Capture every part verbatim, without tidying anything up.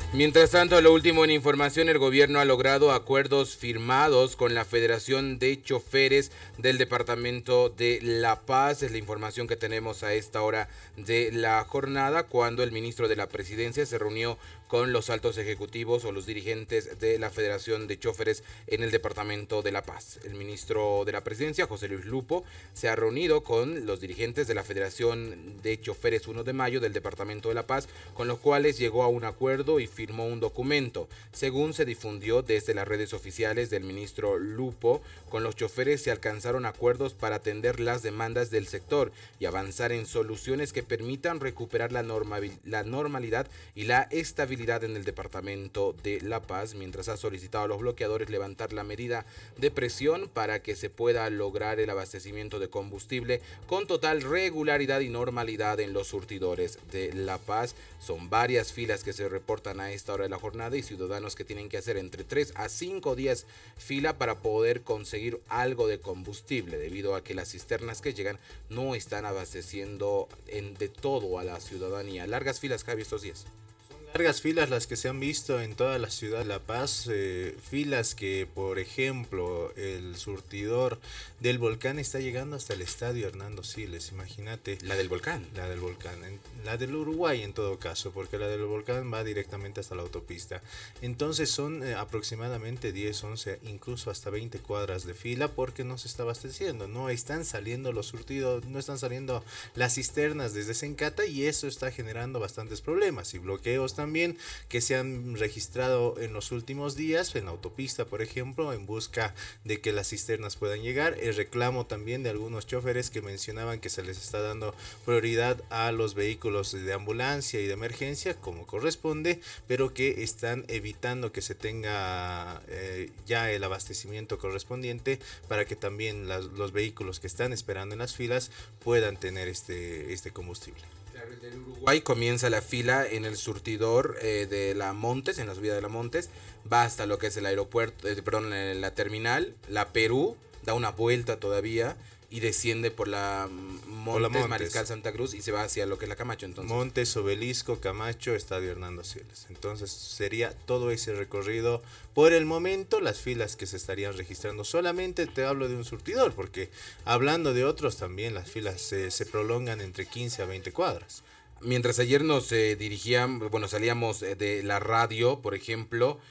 Mientras tanto, lo último en información, el gobierno ha logrado acuerdos firmados con la Federación de Choferes del Departamento de La Paz. Es la información que tenemos a esta hora de la jornada, cuando el ministro de la Presidencia se reunió con los altos ejecutivos o los dirigentes de la Federación de Choferes en el Departamento de La Paz. El ministro de la Presidencia, José Luis Lupo, se ha reunido con los dirigentes de la Federación de Choferes uno de mayo del Departamento de La Paz, con los cuales llegó a un acuerdo y firmó un documento. Según se difundió desde las redes oficiales del ministro Lupo, con los choferes se alcanzaron acuerdos para atender las demandas del sector y avanzar en soluciones que permitan recuperar la, normal, la normalidad y la estabilidad en el Departamento de La Paz, mientras ha solicitado a los bloqueadores levantar la medida de presión para que se pueda lograr el abastecimiento de combustible con total regularidad y normalidad en los surtidores de La Paz. Son varias filas que se reportan a esta hora de la jornada y ciudadanos que tienen que hacer entre tres a cinco días fila para poder conseguir algo de combustible, debido a que las cisternas que llegan no están abasteciendo en de todo a la ciudadanía. Largas filas, Javi, estos días. Largas filas las que se han visto en toda la ciudad de La Paz, eh, filas que, por ejemplo, el surtidor del Volcán está llegando hasta el estadio Hernando Siles, imagínate. La del Volcán. La del Volcán, en, la del Uruguay en todo caso, porque la del Volcán va directamente hasta la autopista. Entonces son eh, aproximadamente diez, once, incluso hasta veinte cuadras de fila, porque no se está abasteciendo, no están saliendo los surtidos, no están saliendo las cisternas desde Sencata, y eso está generando bastantes problemas y bloqueos también que se han registrado en los últimos días en la autopista, por ejemplo, en busca de que las cisternas puedan llegar. El reclamo también de algunos choferes que mencionaban que se les está dando prioridad a los vehículos de ambulancia y de emergencia como corresponde, pero que están evitando que se tenga eh, ya el abastecimiento correspondiente para que también las, los vehículos que están esperando en las filas puedan tener este, este combustible. Del Uruguay comienza la fila en el surtidor eh, de la Montes, en la subida de la Montes, va hasta lo que es el aeropuerto, eh, perdón, eh, la terminal, la Perú, da una vuelta todavía y desciende por la Montes, por la Montes, Mariscal Santa Cruz, y se va hacia lo que es la Camacho. Entonces, Montes, Obelisco, Camacho, Estadio Hernando Siles. Entonces sería todo ese recorrido. Por el momento, las filas que se estarían registrando, solamente te hablo de un surtidor, porque hablando de otros también las filas eh, se prolongan entre quince a veinte cuadras. Mientras ayer nos eh, dirigíamos, bueno, salíamos de la radio, por ejemplo,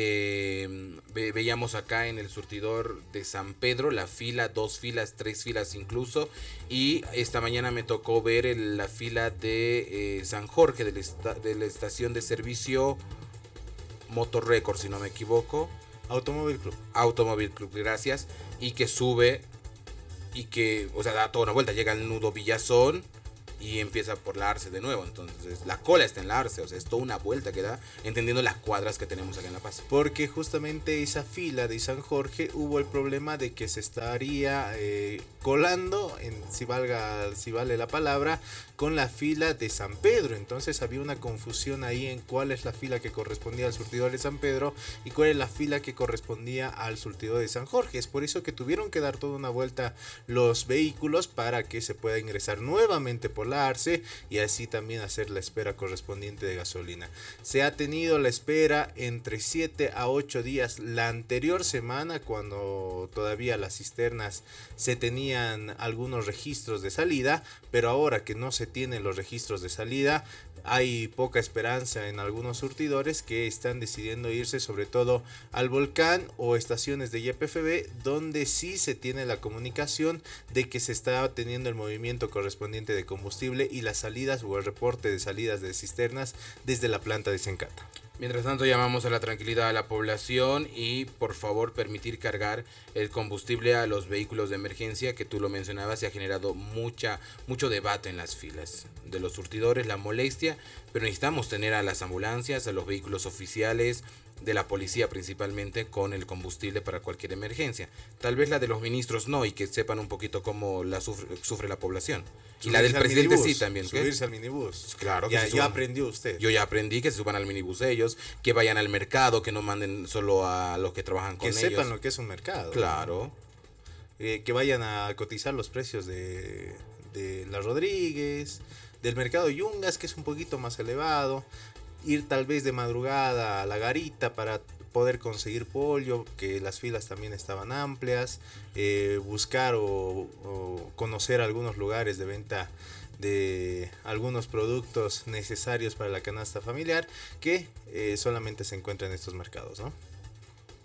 Eh, ve, veíamos acá en el surtidor de San Pedro la fila, dos filas, tres filas incluso, y esta mañana me tocó ver el, la fila de eh, San Jorge, de la, esta, de la estación de servicio Motor Record, si no me equivoco. Automóvil Club. Automóvil Club, gracias, y que sube y que, o sea, da toda una vuelta, llega al nudo Villazón y empieza por la Arce de nuevo. Entonces la cola está en la Arce, o sea, es toda una vuelta que da, entendiendo las cuadras que tenemos acá en La Paz. Porque justamente esa fila de San Jorge hubo el problema de que se estaría eh, colando, en, si, valga, si vale la palabra, con la fila de San Pedro. Entonces había una confusión ahí en cuál es la fila que correspondía al surtidor de San Pedro y cuál es la fila que correspondía al surtidor de San Jorge. Es por eso que tuvieron que dar toda una vuelta los vehículos para que se pueda ingresar nuevamente por la Arce y así también hacer la espera correspondiente de gasolina. Se ha tenido la espera entre siete a ocho días la anterior semana, cuando todavía las cisternas se tenían algunos registros de salida, pero ahora que no se tienen los registros de salida, hay poca esperanza en algunos surtidores que están decidiendo irse sobre todo al Volcán o estaciones de Y P F B, donde sí se tiene la comunicación de que se está teniendo el movimiento correspondiente de combustible y las salidas o el reporte de salidas de cisternas desde la planta de Sencata. Mientras tanto, llamamos a la tranquilidad a la población y por favor permitir cargar el combustible a los vehículos de emergencia, que tú lo mencionabas, se ha generado mucha, mucho debate en las filas de los surtidores, la molestia, pero necesitamos tener a las ambulancias, a los vehículos oficiales, de la policía principalmente, con el combustible para cualquier emergencia. Tal vez la de los ministros no, y que sepan un poquito cómo la sufre, sufre la población. Y la del presidente minibús, sí también. Subirse ¿qué? al minibús. Claro que ya, se ya aprendió usted. Yo ya aprendí que se suban al minibús ellos, que vayan al mercado, que no manden solo a los que trabajan con que ellos. Que sepan lo que es un mercado. Claro. Eh, que vayan a cotizar los precios de, de la Rodríguez, del mercado Yungas, que es un poquito más elevado. ir tal vez de madrugada a la garita para poder conseguir pollo, que las filas también estaban amplias, eh, buscar o, o conocer algunos lugares de venta de algunos productos necesarios para la canasta familiar que eh, solamente se encuentran en estos mercados, ¿no?